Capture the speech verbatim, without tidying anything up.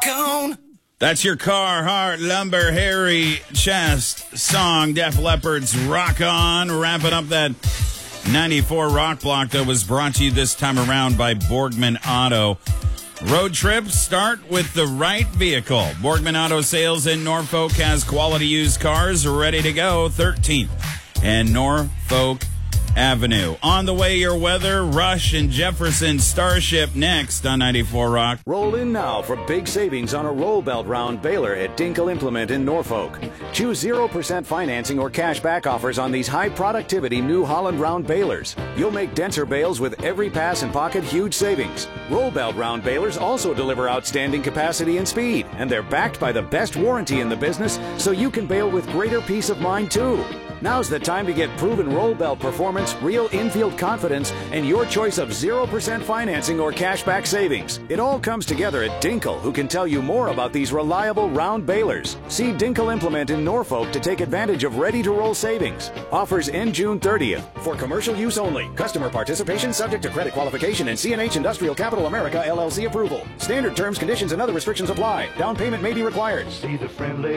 rock on. That's your Carhartt Lumber Hairy Chest song, Def Leppard's Rock On. Wrapping up that ninety-four Rock Block that was brought to you this time around by Borgman Auto. Road trips start with the right vehicle. Borgman Auto Sales in Norfolk has quality used cars ready to go. thirteenth and Norfolk Avenue. On the way, your weather, Rush and Jefferson Starship next on ninety-four Rock. Roll in now for big savings on a roll belt round baler at Dinkle Implement in Norfolk. Choose zero percent financing or cash back offers on these high productivity New Holland round balers. You'll make denser bales with every pass and pocket huge savings. Roll belt round balers also deliver outstanding capacity and speed, and they're backed by the best warranty in the business, so you can bale with greater peace of mind too. Now's the time to get proven roll belt performance, real infield confidence, and your choice of zero percent financing or cashback savings. It all comes together at Dinkle, who can tell you more about these reliable round balers. See Dinkle Implement in Norfolk to take advantage of ready-to-roll savings. Offers end June thirtieth. For commercial use only. Customer participation subject to credit qualification and C and H Industrial Capital America L L C approval. Standard terms, conditions, and other restrictions apply. Down payment may be required. See the friendly